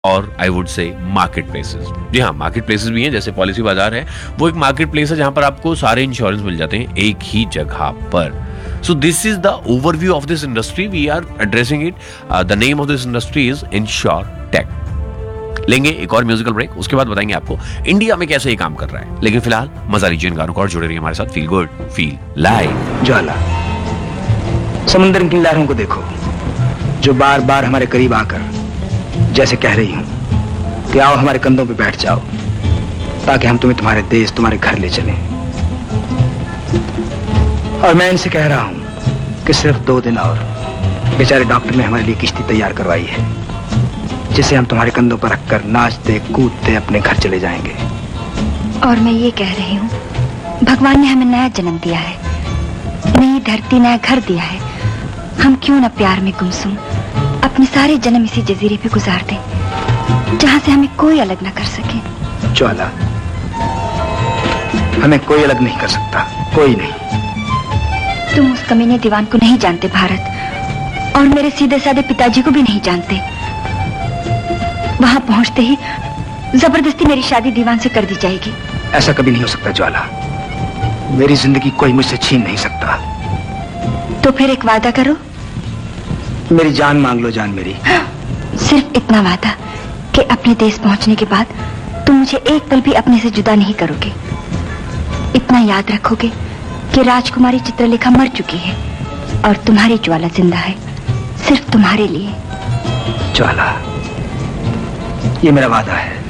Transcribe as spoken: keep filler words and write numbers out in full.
और I would say market places. जी हाँ, market places भी हैं, जैसे पॉलिसी बाजार है, वो एक मार्केट प्लेस है जहां पर आपको सारे इंश्योरेंस मिल जाते हैं एक ही जगह पर। So this is the overview of this industry, we are addressing it. The name of this industry is insurtech. लेंगे एक और म्यूजिकल ब्रेक, उसके बाद बताएंगे आपको इंडिया में कैसे ये काम कर रहा है। लेकिन फिलहाल मजा लीजिए इन गानों को और जुड़े रहिए हमारे साथ। Feel good, feel live. ज्वाला, समुद्र की लहरों को देखो जो बार बार हमारे करीब आकर जैसे कह रही हूं कि आओ हमारे कंधों पे बैठ जाओ ताकि हम तुम्हें तुम्हारे देश, तुम्हारे घर ले चलें। और मैं इनसे कह रहा हूं कि सिर्फ दो दिन और। बेचारे डॉक्टर ने हमारे लिए किश्ती तैयार करवाई है जिसे हम तुम्हारे कंधों पर रखकर नाचते कूदते अपने घर चले जाएंगे। और मैं ये कह रही हूँ, भगवान ने हमें नया जन्म दिया है, नई धरती, नया घर दिया है। हम क्यों न प्यार में गुमसुम अपने सारे जन्म इसी जजीरे पे गुजार दें जहाँ से हमें कोई अलग न कर सके। ज्वाला, हमें कोई अलग नहीं कर सकता, कोई नहीं। तुम उस कमीने दीवान को नहीं जानते भारत, और मेरे सीधे साधे पिताजी को भी नहीं जानते। वहां पहुंचते ही जबरदस्ती मेरी शादी दीवान से कर दी जाएगी। ऐसा कभी नहीं हो सकता ज्वाला, मेरी जिंदगी कोई मुझसे छीन नहीं सकता। तो फिर एक वादा करो। मेरी जान मांग लो, जान मेरी। सिर्फ इतना वादा कि अपने देश पहुंचने के बाद तुम मुझे एक पल भी अपने से जुदा नहीं करोगे। इतना याद रखोगे कि राजकुमारी चित्रलेखा मर चुकी है और तुम्हारी ज्वाला जिंदा है, सिर्फ तुम्हारे लिए। ज्वाला, ये मेरा वादा है।